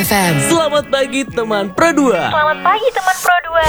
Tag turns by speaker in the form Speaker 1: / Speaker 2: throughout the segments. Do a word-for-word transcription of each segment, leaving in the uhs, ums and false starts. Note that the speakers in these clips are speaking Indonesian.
Speaker 1: F M.
Speaker 2: Selamat pagi teman Pro dua.
Speaker 3: Selamat pagi teman Pro dua.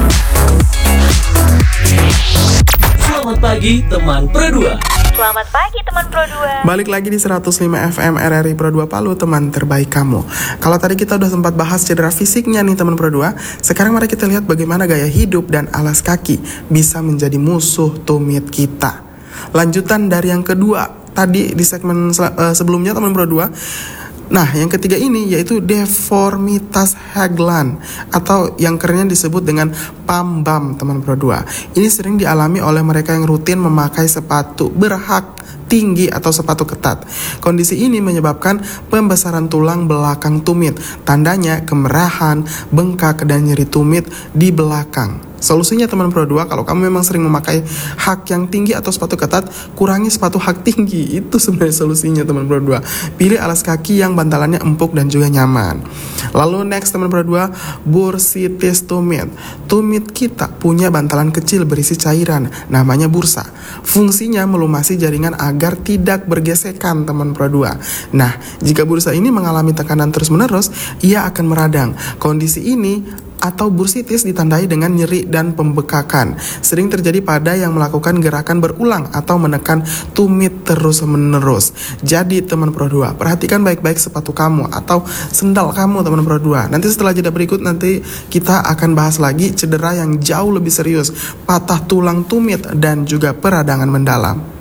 Speaker 2: Selamat pagi teman Pro dua.
Speaker 3: Selamat pagi teman Pro dua.
Speaker 4: Balik lagi di seratus lima F M R R I Pro dua Palu, teman terbaik kamu. Kalau tadi kita udah sempat bahas cedera fisiknya nih teman Pro dua, sekarang mari kita lihat bagaimana gaya hidup dan alas kaki bisa menjadi musuh tumit kita. Lanjutan dari yang kedua tadi di segmen uh, sebelumnya teman Pro dua. Nah, yang ketiga ini yaitu deformitas Haglund atau yang kerennya disebut dengan pambam teman Pro dua. Ini sering dialami oleh mereka yang rutin memakai sepatu berhak tinggi atau sepatu ketat. Kondisi ini menyebabkan pembesaran tulang belakang tumit. Tandanya kemerahan, bengkak, dan nyeri tumit di belakang. Solusinya teman Pro dua, kalau kamu memang sering memakai hak yang tinggi atau sepatu ketat, kurangi sepatu hak tinggi. Itu sebenarnya solusinya teman Pro dua. Pilih alas kaki yang bantalannya empuk dan juga nyaman. Lalu next teman Pro dua, bursitis tumit. Tumit kita punya bantalan kecil berisi cairan, namanya bursa. Fungsinya melumasi jaringan agar tidak bergesekan teman Pro dua. Nah, jika bursa ini mengalami tekanan terus-menerus, ia akan meradang. Kondisi ini atau bursitis ditandai dengan nyeri dan pembekakan. Sering terjadi pada yang melakukan gerakan berulang atau menekan tumit terus-menerus. Jadi teman Pro dua, perhatikan baik-baik sepatu kamu atau sendal kamu teman Pro dua. Nanti setelah jeda berikut nanti kita akan bahas lagi cedera yang jauh lebih serius, patah tulang tumit dan juga peradangan mendalam.